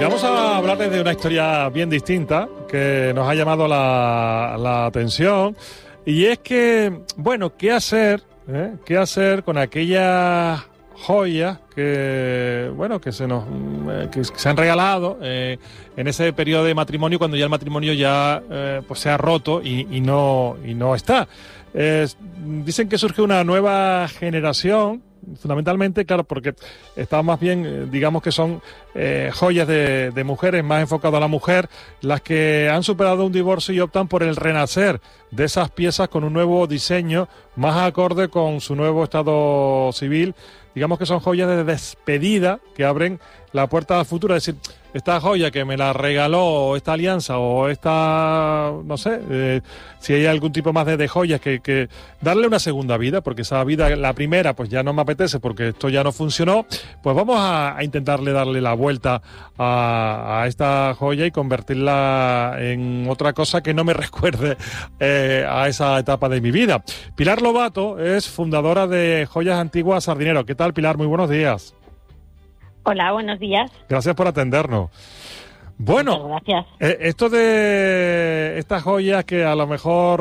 vamos a hablarles de una historia bien distinta que nos ha llamado la atención, y es que, bueno, ¿qué hacer con aquellas joyas que, bueno, que se han regalado en ese periodo de matrimonio, cuando ya el matrimonio ya pues se ha roto y no está? Dicen que surge una nueva generación, fundamentalmente, claro, porque está más bien, digamos que son joyas de mujeres, más enfocado a la mujer, las que han superado un divorcio y optan por el renacer de esas piezas con un nuevo diseño más acorde con su nuevo estado civil. Digamos que son joyas de despedida que abren la puerta al futuro. Es decir, esta joya que me la regaló, o esta alianza, o esta, no sé, si hay algún tipo más de joyas que darle una segunda vida, porque esa vida, la primera, pues ya no me apetece porque esto ya no funcionó, pues vamos a intentarle darle la vuelta a esta joya y convertirla en otra cosa que no me recuerde a esa etapa de mi vida. Pilar Lobato es fundadora de Joyas Antiguas Sardinero. ¿Qué tal, Pilar? Muy buenos días. Hola, buenos días. Gracias por atendernos. Bueno, muchas gracias. Esto de estas joyas que a lo mejor,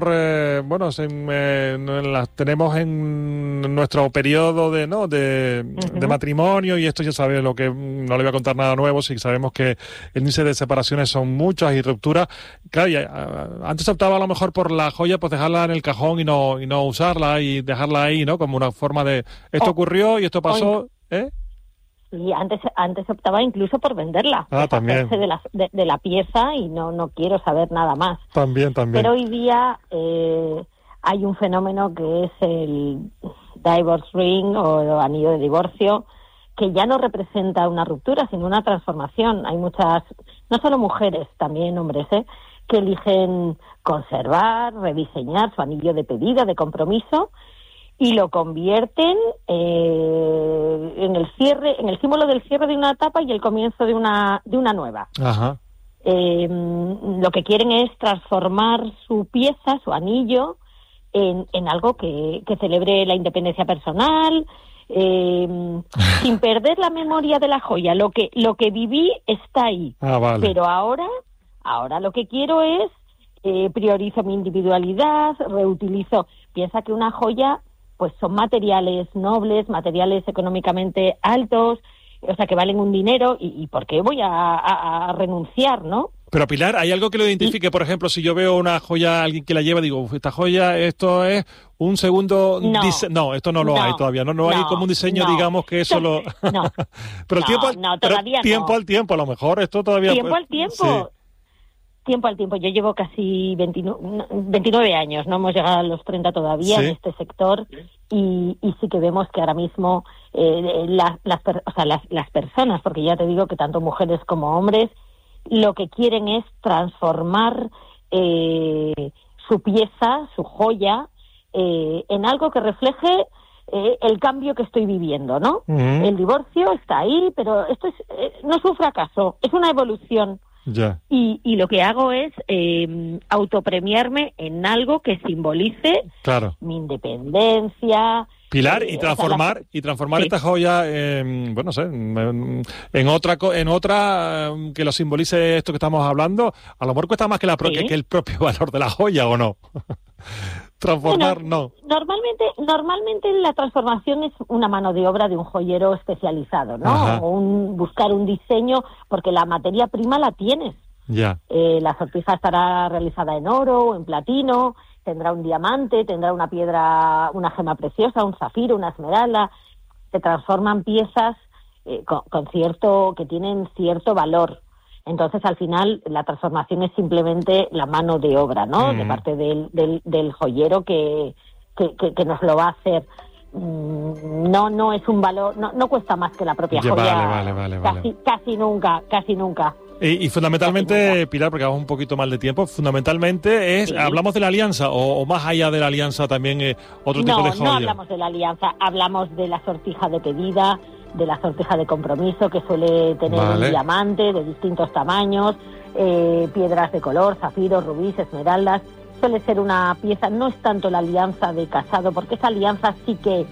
las tenemos en nuestro periodo de matrimonio, y esto ya sabes lo que, no le voy a contar nada nuevo, si sabemos que el índice de separaciones son muchas y rupturas. Claro, antes se optaba a lo mejor por la joya, pues dejarla en el cajón y no usarla y dejarla ahí, ¿no? Como una forma de, esto ocurrió y esto pasó, Y antes se optaba incluso por venderla. También. De la pieza y no quiero saber nada más. También. Pero hoy día hay un fenómeno que es el divorce ring o anillo de divorcio, que ya no representa una ruptura, sino una transformación. Hay muchas, no solo mujeres, también hombres, que eligen conservar, rediseñar su anillo de pedida, de compromiso, y lo convierten en el símbolo del cierre de una etapa y el comienzo de una nueva. Ajá. Lo que quieren es transformar su pieza, su anillo, en algo que celebre la independencia personal, sin perder la memoria de la joya. Lo que viví está ahí. Vale. Pero ahora lo que quiero es priorizo mi individualidad, reutilizo. Piensa que una joya, pues son materiales nobles, materiales económicamente altos, o sea, que valen un dinero, y ¿por qué voy a renunciar, no? Pero, Pilar, ¿hay algo que lo identifique? Por ejemplo, si yo veo una joya, alguien que la lleva, digo, esta joya, esto es un segundo... No, esto no lo hay todavía, no hay como un diseño, digamos, que eso lo... No, pero tiempo al tiempo, a lo mejor, esto todavía... Tiempo al tiempo. Sí. Tiempo al tiempo. Yo llevo casi 29 años, no hemos llegado a los 30 todavía en este sector, y sí que vemos que ahora mismo las personas, porque ya te digo que tanto mujeres como hombres, lo que quieren es transformar su pieza, su joya, en algo que refleje el cambio que estoy viviendo, ¿no? Uh-huh. El divorcio está ahí, pero esto no es un fracaso, es una evolución. Ya. Y lo que hago es autopremiarme en algo que simbolice mi independencia. Pilar, y transformar esta joya en otra que lo simbolice esto que estamos hablando. A lo mejor cuesta más que el propio valor de la joya, ¿o no? Transformar, no. Normalmente la transformación es una mano de obra de un joyero especializado, ¿no? O buscar un diseño, porque la materia prima la tienes. Ya. La sortija estará realizada en oro o en platino, tendrá un diamante, tendrá una piedra, una gema preciosa, un zafiro, una esmeralda. Se transforman piezas que tienen cierto valor. Entonces, al final, la transformación es simplemente la mano de obra, ¿no? De parte del joyero que nos lo va a hacer. No es un valor, no cuesta más que la propia joya. Vale. Casi nunca. Y fundamentalmente, Pilar, porque vamos un poquito mal de tiempo, fundamentalmente ¿hablamos de la alianza o más allá de la alianza también otro tipo de joya? No hablamos de la alianza, hablamos de la sortija de pedida, de la sortija de compromiso, que suele tener un diamante de distintos tamaños, piedras de color, zafiros, rubíes, esmeraldas. Suele ser una pieza, no es tanto la alianza de casado, porque esa alianza sí que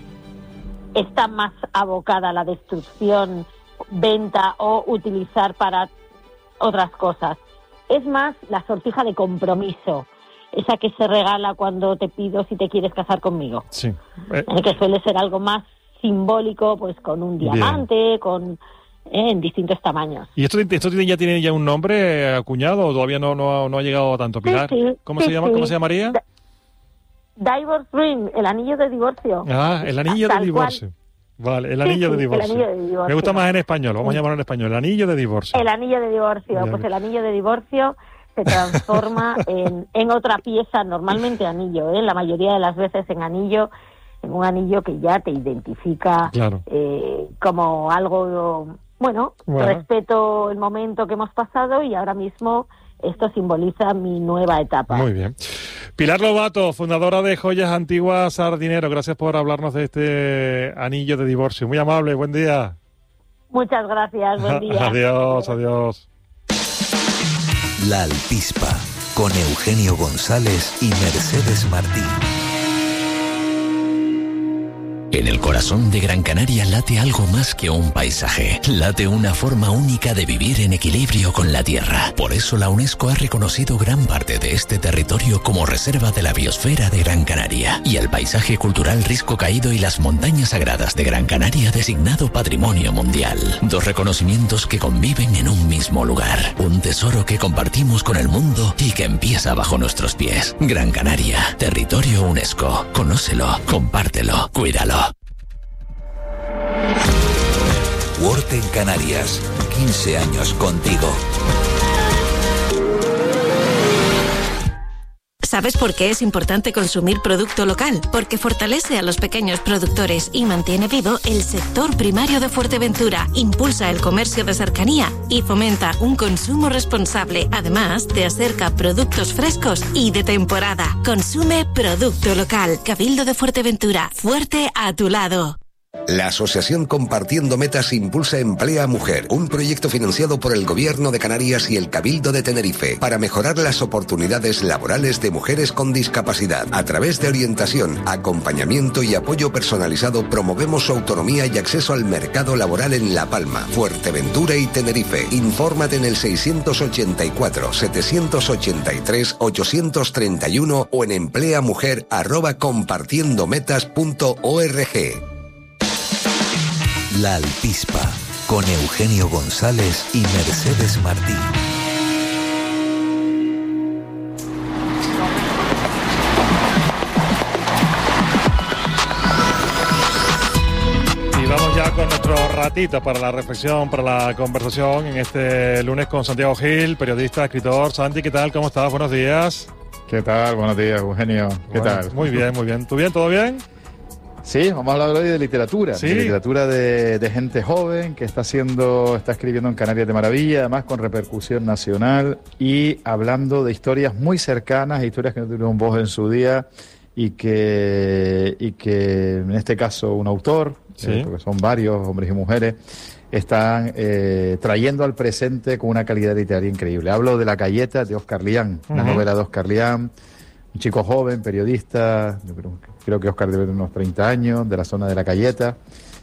está más abocada a la destrucción, venta o utilizar para otras cosas. Es más la sortija de compromiso, esa que se regala cuando te pido si te quieres casar conmigo. Sí. Que suele ser algo más simbólico, pues con un diamante, con en distintos tamaños. ¿Y esto ya tiene ya un nombre acuñado o todavía no ha llegado a tanto, Pilar? Sí, ¿Cómo se llama? ¿Cómo se llamaría? Divorce Ring, el anillo de divorcio. Ah, el anillo de divorcio. Vale, el anillo de divorcio. El anillo de divorcio. Me gusta más en español, vamos a llamarlo en español, el anillo de divorcio. El anillo de divorcio, pues el anillo de divorcio se transforma en otra pieza, normalmente anillo, la mayoría de las veces en un anillo que ya te identifica como algo, bueno, respeto el momento que hemos pasado y ahora mismo esto simboliza mi nueva etapa. Muy bien. Pilar Lobato, fundadora de Joyas Antiguas Sardinero, gracias por hablarnos de este anillo de divorcio. Muy amable, buen día. Muchas gracias, buen día. Adiós. La Alpispa, con Eugenio González y Mercedes Martín. En el corazón de Gran Canaria late algo más que un paisaje. Late una forma única de vivir en equilibrio con la tierra. Por eso la UNESCO ha reconocido gran parte de este territorio como reserva de la biosfera de Gran Canaria. Y el paisaje cultural Risco Caído y las montañas sagradas de Gran Canaria designado Patrimonio Mundial. Dos reconocimientos que conviven en un mismo lugar. Un tesoro que compartimos con el mundo y que empieza bajo nuestros pies. Gran Canaria, territorio UNESCO. Conócelo, compártelo, cuídalo. Wort en Canarias, 15 años contigo. ¿Sabes por qué es importante consumir producto local? Porque fortalece a los pequeños productores y mantiene vivo el sector primario de Fuerteventura, impulsa el comercio de cercanía y fomenta un consumo responsable. Además, te acerca productos frescos y de temporada. Consume producto local. Cabildo de Fuerteventura, fuerte a tu lado. La Asociación Compartiendo Metas impulsa Emplea Mujer, un proyecto financiado por el Gobierno de Canarias y el Cabildo de Tenerife para mejorar las oportunidades laborales de mujeres con discapacidad. A través de orientación, acompañamiento y apoyo personalizado promovemos su autonomía y acceso al mercado laboral en La Palma, Fuerteventura y Tenerife. Infórmate en el 684-783-831 o en empleamujer@compartiendometas.org. La Alpispa, con Eugenio González y Mercedes Martín. Y vamos ya con nuestro ratito para la reflexión, para la conversación en este lunes con Santiago Gil, periodista, escritor. Santi, ¿qué tal? ¿Cómo estás? Buenos días. ¿Qué tal? Buenos días, Eugenio. ¿Qué tal? Muy bien, muy bien. ¿Tú bien? ¿Todo bien? Sí, vamos a hablar hoy de literatura. ¿Sí? De literatura de gente joven que está escribiendo en Canarias de maravilla, además con repercusión nacional y hablando de historias muy cercanas, historias que no tuvieron voz en su día y que en este caso un autor, porque son varios hombres y mujeres, están trayendo al presente con una calidad literaria increíble. Hablo de La Cayeta de Óscar Lián, una novela de Óscar Lián, un chico joven, periodista, creo que Óscar debe tener unos 30 años, de la zona de La Cayeta,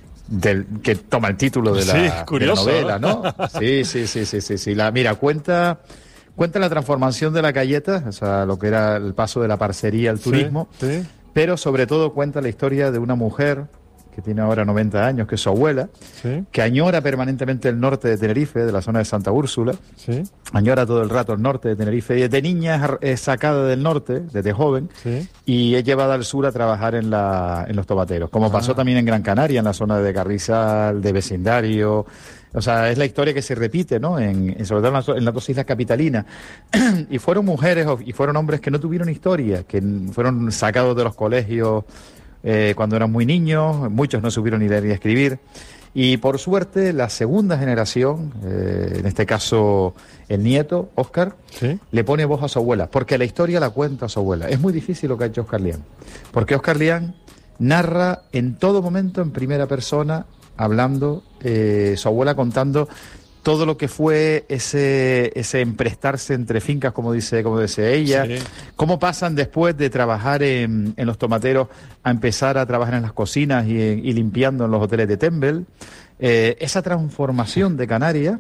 que toma el título de la novela, ¿no? Sí. Mira, cuenta la transformación de La Cayeta, o sea, lo que era el paso de la parcería al turismo, pero sobre todo cuenta la historia de una mujer que tiene ahora 90 años, que es su abuela, que añora permanentemente el norte de Tenerife, de la zona de Santa Úrsula, añora todo el rato el norte de Tenerife, y desde niña es sacada del norte, desde joven, y es llevada al sur a trabajar en los tomateros, como pasó también en Gran Canaria, en la zona de Carrizal, de vecindario. O sea, es la historia que se repite, ¿no? Sobre todo en las dos islas capitalinas. Y fueron mujeres y fueron hombres que no tuvieron historia, que fueron sacados de los colegios cuando eran muy niños, muchos no supieron ni leer ni escribir, y por suerte la segunda generación, en este caso el nieto, Óscar, le pone voz a su abuela, porque la historia la cuenta a su abuela. Es muy difícil lo que ha hecho Óscar Lián, porque Óscar Lián narra en todo momento en primera persona, hablando, su abuela contando todo lo que fue ese emprestarse entre fincas, como dice ella, cómo pasan después de trabajar en los tomateros a empezar a trabajar en las cocinas y limpiando en los hoteles de Tembel, esa transformación de Canarias,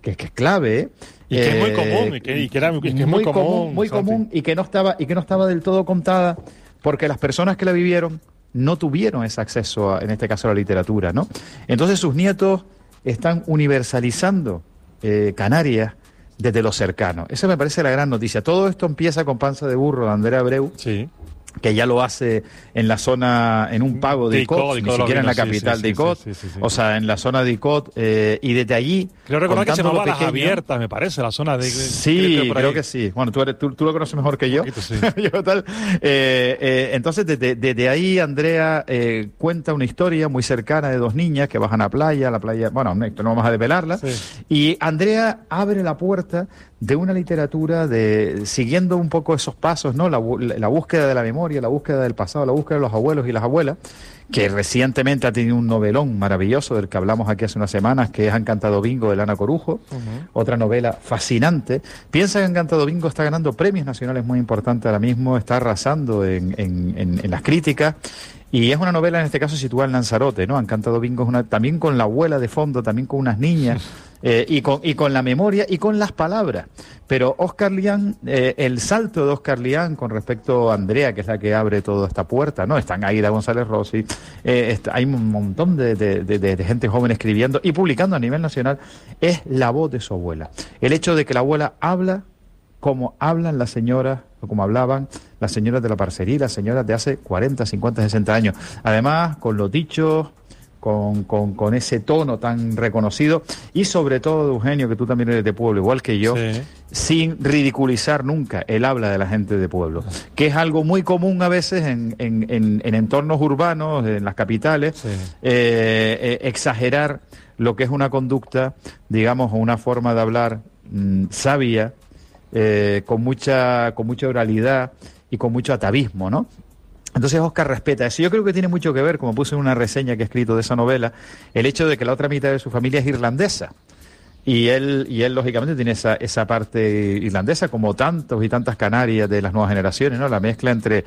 que es clave. Y que es muy común, y que es muy común y que no estaba del todo contada, porque las personas que la vivieron no tuvieron ese acceso, en este caso, a la literatura, ¿no? Entonces sus nietos están universalizando Canarias desde lo cercano. Esa me parece la gran noticia. Todo esto empieza con Panza de Burro de Andrea Abreu, sí, que ya lo hace en la zona, en un pago de Icod, ni siquiera en la capital de Icod, o sea, en la zona de Icod, y desde allí... Creo recordar que se llamaba Las Abiertas, me parece, la zona de... Sí, creo que sí. Bueno, tú lo conoces mejor que yo. Poquito, sí. Yo tal. Entonces, desde ahí, Andrea cuenta una historia muy cercana de dos niñas que bajan a la playa, bueno, no vamos a desvelarla, sí. Y Andrea abre la puerta de una literatura siguiendo un poco esos pasos, ¿no? La búsqueda de la memoria, la búsqueda del pasado, la búsqueda de los abuelos y las abuelas, que recientemente ha tenido un novelón maravilloso del que hablamos aquí hace unas semanas, que es Han cantado bingo, de Ana Corujo, otra novela fascinante. Piensa que Han cantado bingo está ganando premios nacionales muy importantes ahora mismo, está arrasando en las críticas. Y es una novela, en este caso, situada en Lanzarote, ¿no? Han cantado bingo también con la abuela de fondo, también con unas niñas, y con la memoria y con las palabras. Pero Óscar Lián, el salto de Óscar Lián con respecto a Andrea, que es la que abre toda esta puerta, ¿no? Están Aida González Rossi, hay un montón de gente joven escribiendo y publicando a nivel nacional, es la voz de su abuela. El hecho de que la abuela habla como hablan las señoras, o como hablaban las señoras de la parcería, las señoras de hace 40, 50, 60 años. Además, con los dichos, con ese tono tan reconocido, y sobre todo, Eugenio, que tú también eres de pueblo, igual que yo, sí, sin ridiculizar nunca el habla de la gente de pueblo, que es algo muy común a veces en entornos urbanos, en las capitales, sí, exagerar lo que es una conducta, digamos, o una forma de hablar sabia, con mucha oralidad y con mucho atavismo, ¿no? Entonces Óscar respeta eso. Yo creo que tiene mucho que ver, como puse en una reseña que he escrito de esa novela, el hecho de que la otra mitad de su familia es irlandesa. Y él lógicamente tiene esa parte irlandesa, como tantos y tantas Canarias de las nuevas generaciones, ¿no? La mezcla entre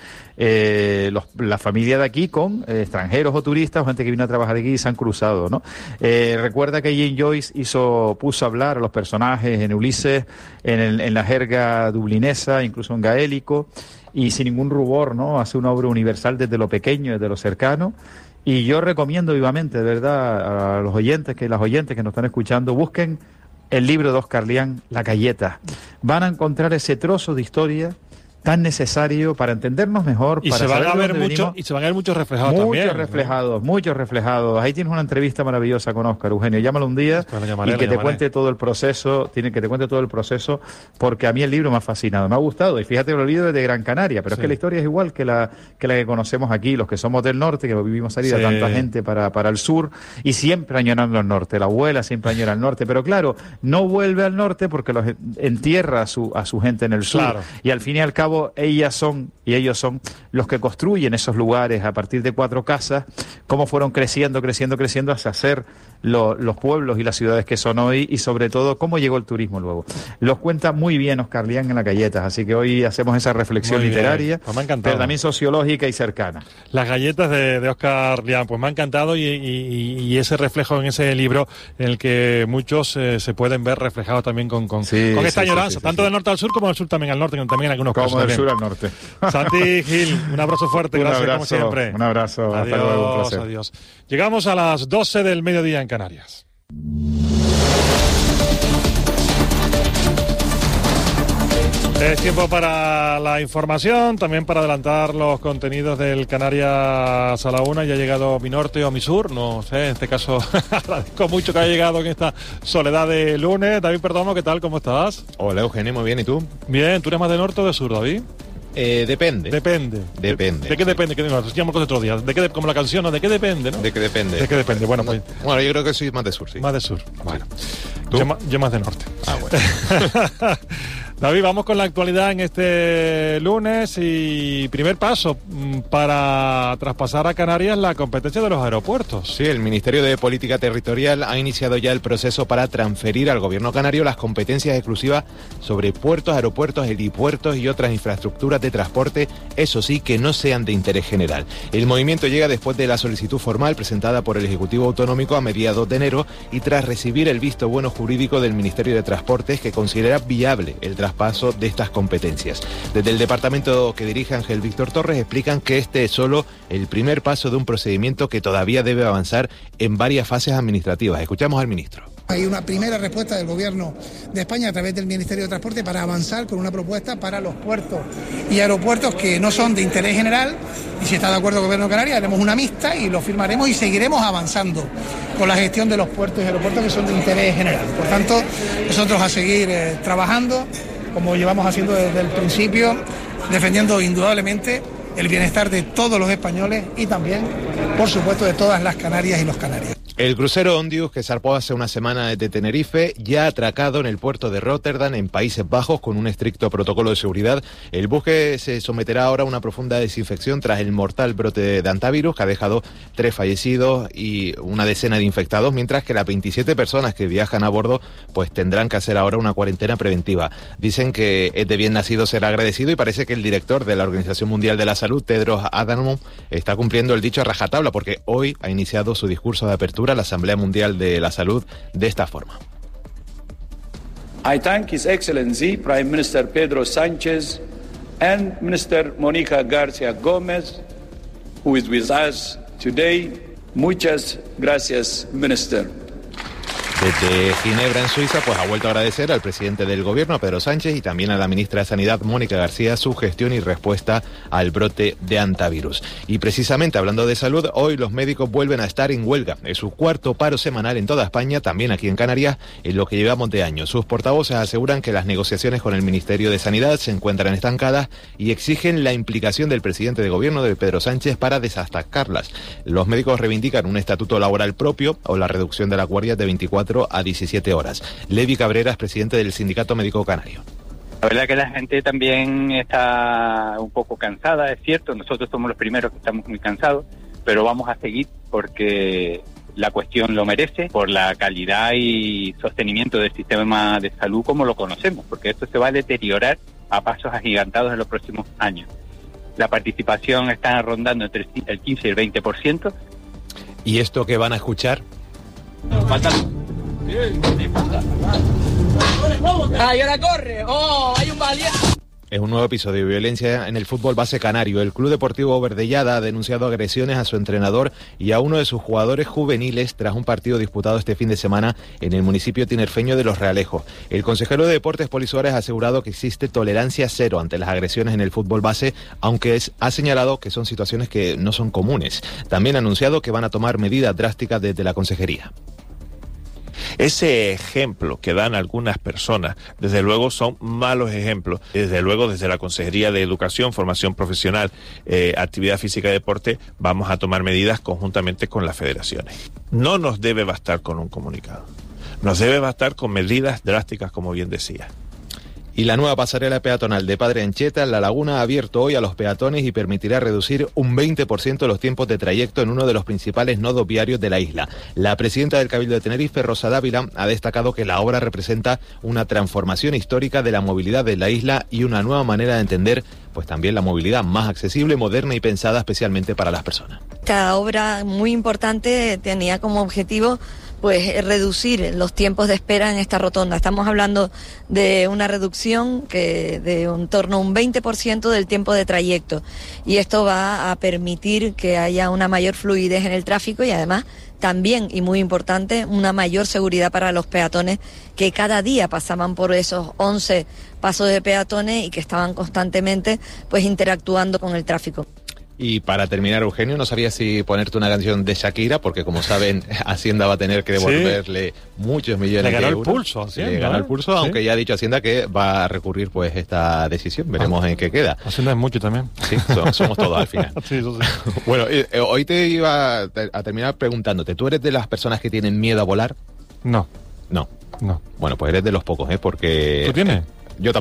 la familia de aquí con extranjeros o turistas o gente que vino a trabajar aquí y se han cruzado, ¿no? Recuerda que Jane Joyce puso a hablar a los personajes en Ulises, en la jerga dublinesa, incluso en gaélico, y sin ningún rubor, ¿no? Hace una obra universal desde lo pequeño, desde lo cercano. Y yo recomiendo vivamente, de verdad, a los oyentes, las oyentes que nos están escuchando, busquen el libro de Óscar Lián, La Galleta. Van a encontrar ese trozo de historia tan necesario para entendernos mejor, y para se van saber a ver dónde venimos. Y se van a ver muchos reflejados también. Muchos reflejados. Ahí tienes una entrevista maravillosa con Óscar, Eugenio. Llámalo un día y que te cuente todo el proceso. Que te cuente todo el proceso, porque a mí el libro me ha fascinado, me ha gustado. Y fíjate, lo leído desde Gran Canaria, pero sí, es que la historia es igual que la que conocemos aquí, los que somos del norte, que vivimos salida sí, tanta gente para el sur, y siempre añorando el norte. La abuela siempre añora el norte, pero claro, no vuelve al norte porque los entierra a su gente en el sur. Claro. Y al fin y al cabo, ellos son los que construyen esos lugares a partir de 4 casas, cómo fueron creciendo hasta ser los pueblos y las ciudades que son hoy, y sobre todo cómo llegó el turismo luego. Los cuenta muy bien Óscar Lián en Las Galletas, así que hoy hacemos esa reflexión literaria, pues pero también sociológica y cercana. Las Galletas de Óscar Lián, pues me ha encantado, y ese reflejo en ese libro en el que muchos se pueden ver reflejados también con esta añoranza, tanto del norte al sur como del sur también al norte, también en algunos casos. Como del sur al norte. Santi Gil, un abrazo fuerte, gracias como siempre. Un abrazo, adiós, hasta luego, un placer. Adiós. Llegamos a las 12 del mediodía en Canarias. Es tiempo para la información, también para adelantar los contenidos del Canarias a la 1. Ya ha llegado mi norte o mi sur, no sé, en este caso agradezco mucho que haya llegado en esta soledad de lunes. David Perdomo, ¿qué tal? ¿Cómo estás? Hola, Eugenio, muy bien, ¿y tú? Bien, ¿tú eres más de norte o de sur, David? Depende. ¿De qué depende? Que nos decíamos los otros días. Como la canción, ¿no? ¿De qué depende, no? ¿De qué depende? Bueno, pues... Bueno, yo creo que soy más de sur, sí. Más de sur, bueno. ¿Tú? Yo más de norte. Ah, bueno. David, vamos con la actualidad en este lunes y primer paso para traspasar a Canarias la competencia de los aeropuertos. Sí, el Ministerio de Política Territorial ha iniciado ya el proceso para transferir al gobierno canario las competencias exclusivas sobre puertos, aeropuertos, helipuertos y otras infraestructuras de transporte, eso sí, que no sean de interés general. El movimiento llega después de la solicitud formal presentada por el Ejecutivo Autonómico a mediados de enero y tras recibir el visto bueno jurídico del Ministerio de Transportes, que considera viable el traspaso de estas competencias. Desde el departamento que dirige Ángel Víctor Torres explican que este es solo el primer paso de un procedimiento que todavía debe avanzar en varias fases administrativas. Escuchamos al ministro. Hay una primera respuesta del Gobierno de España a través del Ministerio de Transporte para avanzar con una propuesta para los puertos y aeropuertos que no son de interés general, y si está de acuerdo el Gobierno de Canarias haremos una mixta y lo firmaremos y seguiremos avanzando con la gestión de los puertos y aeropuertos que son de interés general. Por tanto, nosotros a seguir trabajando como llevamos haciendo desde el principio, defendiendo indudablemente el bienestar de todos los españoles y también, por supuesto, de todas las Canarias y los canarios. El crucero Ondius, que zarpó hace una semana desde Tenerife, ya ha atracado en el puerto de Rotterdam, en Países Bajos, con un estricto protocolo de seguridad. El buque se someterá ahora a una profunda desinfección tras el mortal brote de hantavirus, que ha dejado 3 fallecidos y una decena de infectados, mientras que las 27 personas que viajan a bordo pues tendrán que hacer ahora una cuarentena preventiva. Dicen que es de bien nacido ser agradecido y parece que el director de la Organización Mundial de la Salud, Tedros Adhanom, está cumpliendo el dicho a rajatabla, porque hoy ha iniciado su discurso de apertura a la Asamblea Mundial de la Salud de esta forma. I thank His Excellency Prime Minister Pedro Sánchez and Minister Mónica García Gómez, who is with us today. Muchas gracias, Minister. Desde Ginebra, en Suiza, pues ha vuelto a agradecer al presidente del gobierno, a Pedro Sánchez, y también a la ministra de Sanidad, Mónica García, su gestión y respuesta al brote de hantavirus. Y precisamente hablando de salud, hoy los médicos vuelven a estar en huelga. Es su cuarto paro semanal en toda España, también aquí en Canarias, en lo que llevamos de año. Sus portavoces aseguran que las negociaciones con el Ministerio de Sanidad se encuentran estancadas y exigen la implicación del presidente de gobierno, de Pedro Sánchez, para desatascarlas. Los médicos reivindican un estatuto laboral propio o la reducción de las guardias de 24 a 17 horas. Levi Cabrera es presidente del Sindicato Médico Canario. La verdad que la gente también está un poco cansada, es cierto, nosotros somos los primeros que estamos muy cansados, pero vamos a seguir porque la cuestión lo merece, por la calidad y sostenimiento del sistema de salud como lo conocemos, porque esto se va a deteriorar a pasos agigantados en los próximos años. La participación está rondando entre el 15 y el 20%. ¿Y esto que van a escuchar? Falta... ¡Ay, ahora corre! ¡Oh, hay un valiente! Es un nuevo episodio de violencia en el fútbol base canario. El Club Deportivo Verdellada ha denunciado agresiones a su entrenador y a uno de sus jugadores juveniles tras un partido disputado este fin de semana en el municipio tinerfeño de Los Realejos. El consejero de Deportes, Poli Suárez, ha asegurado que existe tolerancia cero ante las agresiones en el fútbol base, aunque ha señalado que son situaciones que no son comunes. También ha anunciado que van a tomar medidas drásticas desde la consejería. Ese ejemplo que dan algunas personas, desde luego son malos ejemplos. Desde luego, desde la Consejería de Educación, Formación Profesional, Actividad Física y Deporte, vamos a tomar medidas conjuntamente con las federaciones. No nos debe bastar con un comunicado. Nos debe bastar con medidas drásticas, como bien decía. Y la nueva pasarela peatonal de Padre Ancheta en La Laguna ha abierto hoy a los peatones y permitirá reducir un 20% los tiempos de trayecto en uno de los principales nodos viarios de la isla. La presidenta del Cabildo de Tenerife, Rosa Dávila, ha destacado que la obra representa una transformación histórica de la movilidad de la isla y una nueva manera de entender pues también la movilidad más accesible, moderna y pensada especialmente para las personas. Esta obra muy importante tenía como objetivo pues reducir los tiempos de espera en esta rotonda. Estamos hablando de una reducción que de en torno a un 20% del tiempo de trayecto, y esto va a permitir que haya una mayor fluidez en el tráfico y además también, y muy importante, una mayor seguridad para los peatones que cada día pasaban por esos 11 pasos de peatones y que estaban constantemente pues interactuando con el tráfico. Y para terminar, Eugenio, no sabía si ponerte una canción de Shakira, porque como saben, Hacienda va a tener que devolverle muchos millones de euros. Le ganó el pulso, Hacienda. Le ganó el pulso, aunque ya ha dicho Hacienda que va a recurrir pues esta decisión. Veremos en qué queda. Hacienda es mucho también. Sí, somos todos al final. Sí, eso sí. Bueno, hoy te iba a terminar preguntándote, ¿tú eres de las personas que tienen miedo a volar? No. No. Bueno, pues eres de los pocos, porque... ¿Tú tienes? Yo tampoco.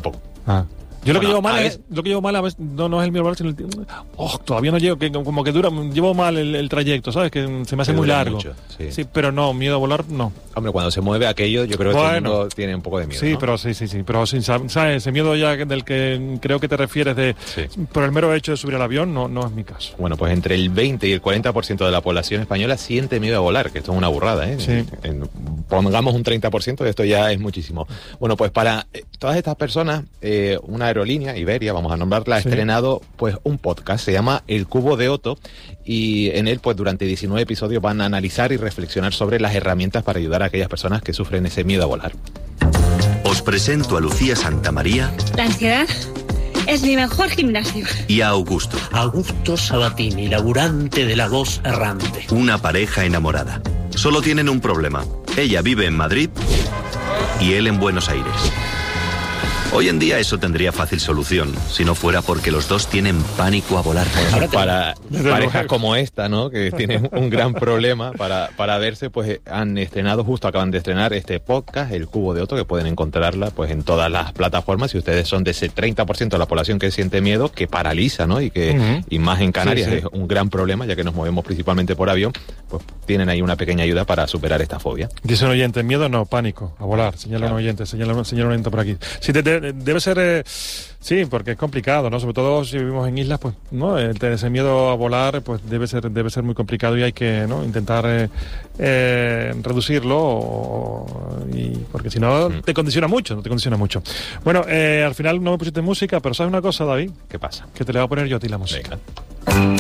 Yo lo que llevo mal a veces no es el miedo a volar, sino todavía no llego, que como que llevo mal el trayecto, ¿sabes? Que se me hace muy largo. Mucho, sí, pero no, miedo a volar, no. Hombre, cuando se mueve aquello, yo creo que todo el mundo tiene un poco de miedo, sí, ¿no? pero sí, pero ¿sabes? Ese miedo ya del que creo que te refieres por el mero hecho de subir al avión, no es mi caso. Bueno, pues entre el 20 y el 40% de la población española siente miedo a volar, que esto es una burrada, ¿eh? Sí. Pongamos un 30%, esto ya es muchísimo. Bueno, pues para todas estas personas, una aerolínea, Iberia, vamos a nombrarla, ha estrenado pues un podcast, se llama El Cubo de Otto, y en él pues durante 19 episodios van a analizar y reflexionar sobre las herramientas para ayudar a aquellas personas que sufren ese miedo a volar. Os presento a Lucía Santamaría. La ansiedad es mi mejor gimnasio. Y a Augusto. Augusto Sabatini, laburante de la voz errante. Una pareja enamorada. Solo tienen un problema. Ella vive en Madrid y él en Buenos Aires. Hoy en día eso tendría fácil solución, si no fuera porque los dos tienen pánico a volar. Para parejas como esta, ¿no? Que tienen un gran problema para verse, pues acaban de estrenar este podcast, El Cubo de Otto, que pueden encontrarla pues en todas las plataformas. Si ustedes son de ese 30% de la población que siente miedo, que paraliza, ¿no? Y que y más en Canarias es un gran problema, ya que nos movemos principalmente por avión, pues tienen ahí una pequeña ayuda para superar esta fobia. Dice un oyente, miedo no, pánico, a volar. Señala un oyente, señala un oyente por aquí. Sí, debe ser, sí, porque es complicado, ¿no? Sobre todo si vivimos en islas, pues, ¿no? Ese miedo a volar, pues debe ser muy complicado y hay que, ¿no? Intentar reducirlo, porque si no te condiciona mucho, Bueno, al final no me pusiste música, pero ¿sabes una cosa, David? ¿Qué pasa? Que te le voy a poner yo a ti la música. Venga.